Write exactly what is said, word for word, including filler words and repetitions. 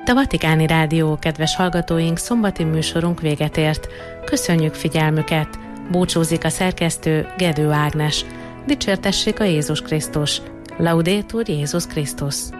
Itt a Vatikáni Rádió, kedves hallgatóink, szombati műsorunk véget ért. Köszönjük figyelmüket! Búcsúzik a szerkesztő, Gedő Ágnes. Dicsértessék a Jézus Krisztus! Laudétur Jézus Krisztus!